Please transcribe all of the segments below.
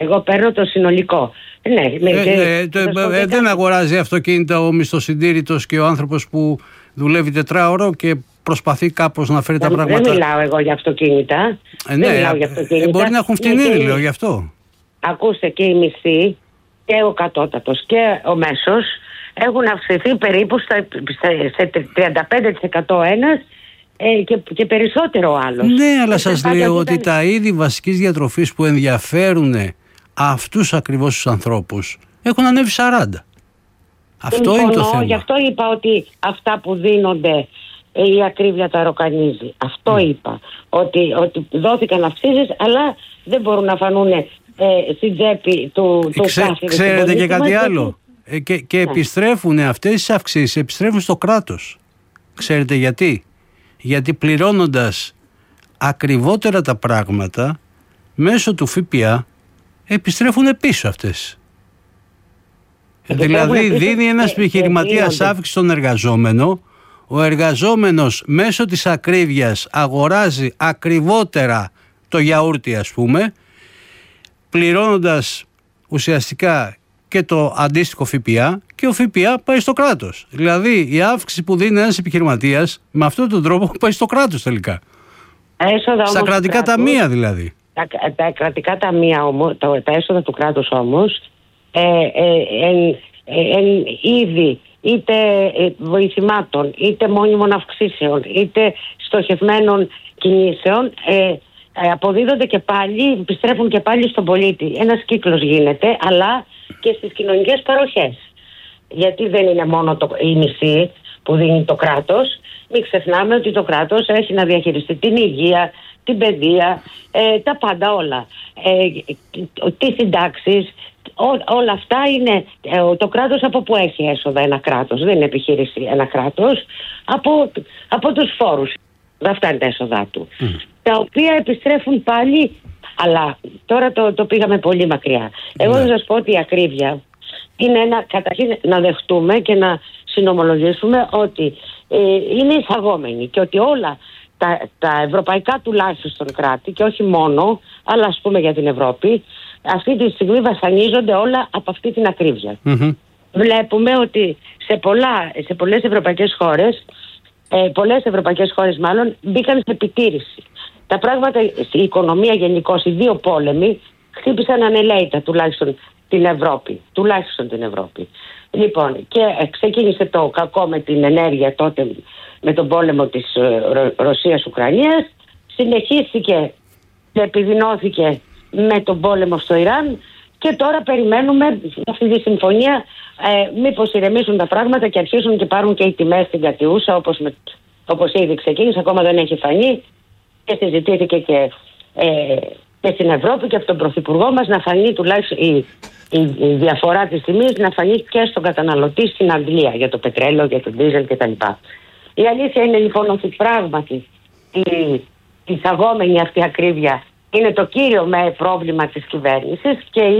Εγώ παίρνω το συνολικό. Δεν αγοράζει αυτοκίνητα ο μισθοσυντήρητος και ο άνθρωπος που δουλεύει τετράωρο και προσπαθεί κάπως να φέρει τα πράγματα. Δεν μιλάω εγώ για αυτοκίνητα. Μπορεί να έχουν φτηνή, λέω γι' αυτό. Ακούστε, και οι μισθοί και ο κατώτατος και ο μέσος έχουν αυξηθεί περίπου σε 35% ένας και περισσότερο ο άλλος. Ναι, αλλά σας λέω ότι τα είδη βασικής διατροφής που ενδιαφέρουν αυτούς ακριβώς τους ανθρώπους έχουν ανέβει 40. Αυτό είναι το θέμα. Γι' αυτό είπα ότι αυτά που δίνονται, η ακρίβεια τα ροκανίζει. Αυτό είπα. Ότι δόθηκαν αυξήσεις, αλλά δεν μπορούν να φανούν στην τσέπη του κάθε. Ξέρετε και κάτι άλλο. Και επιστρέφουν αυτές τις αυξήσεις, επιστρέφουν στο κράτος. Ξέρετε γιατί? Γιατί πληρώνοντας ακριβότερα τα πράγματα, μέσω του ΦΠΑ επιστρέφουν πίσω αυτές. Δηλαδή δίνει ένας επιχειρηματίας αύξηση στον εργαζόμενο, ο εργαζόμενος μέσω της ακρίβειας αγοράζει ακριβότερα το γιαούρτι, ας πούμε, πληρώνοντας ουσιαστικά και το αντίστοιχο ΦΠΑ, και ο ΦΠΑ πάει στο κράτος. Δηλαδή η αύξηση που δίνει ένας επιχειρηματίας με αυτόν τον τρόπο πάει στο κράτος τελικά. Στα κρατικά ταμεία δηλαδή. Τα κρατικά ταμεία όμως, τα έσοδα του κράτους όμως, ήδη είτε βοηθημάτων, είτε μόνιμων αυξήσεων, είτε στοχευμένων κινήσεων, αποδίδονται και πάλι, επιστρέφουν και πάλι στον πολίτη. Ένας κύκλος γίνεται, αλλά και στις κοινωνικές παροχές. Γιατί δεν είναι μόνο η μισή που δίνει το κράτος. Μην ξεχνάμε ότι το κράτος έχει να διαχειριστεί την υγεία, την παιδεία, τα πάντα όλα. Τις συντάξεις, όλα αυτά είναι το κράτος. Από που έχει έσοδα ένα κράτος? Δεν είναι επιχείρηση ένα κράτος. Από τους φόρους. Αυτά είναι τα έσοδά του. Τα οποία επιστρέφουν πάλι, αλλά τώρα το πήγαμε πολύ μακριά. Εγώ θα σας πω ότι η ακρίβεια είναι καταρχήν να δεχτούμε και να συνομολογήσουμε ότι είναι εισαγόμενη και ότι όλα τα ευρωπαϊκά τουλάχιστον κράτη, και όχι μόνο, αλλά ας πούμε για την Ευρώπη, αυτή τη στιγμή βασανίζονται όλα από αυτή την ακρίβεια. Βλέπουμε ότι σε πολλές ευρωπαϊκές χώρες μάλλον μπήκαν σε επιτήρηση. Τα πράγματα, η οικονομία γενικώς, οι δύο πόλεμοι χτύπησαν ανελαίητα τουλάχιστον την Ευρώπη. Λοιπόν, και ξεκίνησε το κακό με την ενέργεια τότε, με τον πόλεμο της Ρωσίας-Ουκρανίας, συνεχίστηκε και επιδεινώθηκε με τον πόλεμο στο Ιράν, και τώρα περιμένουμε αυτή τη συμφωνία μήπως ηρεμήσουν τα πράγματα και αρχίσουν και πάρουν και οι τιμές στην κατιούσα, όπως ήδη ξεκίνησε, ακόμα δεν έχει φανεί, και συζητήθηκε και στην Ευρώπη και από τον Πρωθυπουργό μας να φανεί τουλάχιστον η διαφορά της τιμής, να φανεί και στον καταναλωτή στην Αγγλία για το πετρέλαιο, για το ντίζελ κτλ. Η αλήθεια είναι λοιπόν ότι πράγματι η εισαγόμενη αυτή ακρίβεια είναι το κύριο πρόβλημα της κυβέρνησης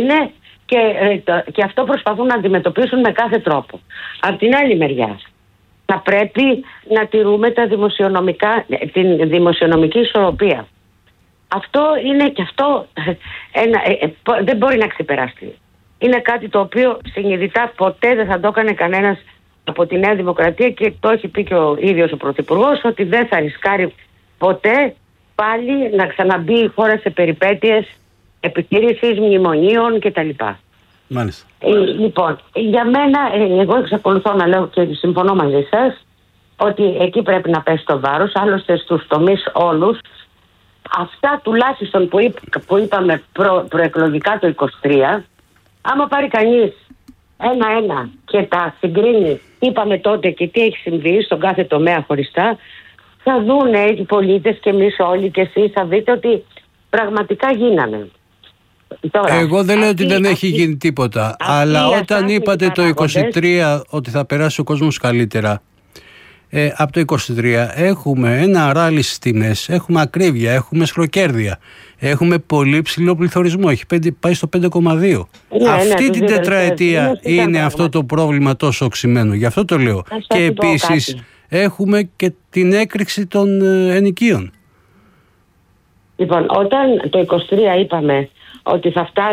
και αυτό προσπαθούν να αντιμετωπίσουν με κάθε τρόπο. Απ' την άλλη μεριά, θα πρέπει να τηρούμε την δημοσιονομική ισορροπία. Αυτό είναι και αυτό δεν μπορεί να ξεπεραστεί. Είναι κάτι το οποίο συνειδητά ποτέ δεν θα το έκανε κανένας από τη Νέα Δημοκρατία, και το έχει πει και ο ίδιος ο Πρωθυπουργός, ότι δεν θα ρισκάρει ποτέ πάλι να ξαναμπεί η χώρα σε περιπέτειες επιτήρησης μνημονίων κτλ. Μάλιστα. Λοιπόν, για μένα, εγώ εξακολουθώ να λέω και συμφωνώ μαζί σας ότι εκεί πρέπει να πέσει το βάρος. Άλλωστε στους τομείς όλους, αυτά τουλάχιστον που είπαμε προεκλογικά το 23, άμα πάρει κανείς ένα-ένα και τα συγκρίνει, είπαμε τότε και τι έχει συμβεί στον κάθε τομέα χωριστά, θα δούνε οι πολίτες και εμείς όλοι και εσείς θα δείτε ότι πραγματικά γίνανε. Τώρα, εγώ δεν λέω ότι δεν έχει γίνει τίποτα, αλλά όταν είπατε το 23 ότι θα περάσει ο κόσμος καλύτερα, από το 23 έχουμε ένα ράλι στις τιμές, έχουμε ακρίβεια, έχουμε σχροκέρδεια, έχουμε πολύ ψηλό πληθωρισμό, έχει πάει στο 5,2. Αυτή την τετραετία είναι αυτό το πρόβλημα τόσο οξυμένο, γι' αυτό το λέω. Και επίσης έχουμε και την έκρηξη των ενοικίων. Λοιπόν, όταν το 23 είπαμε ότι θα φτάσει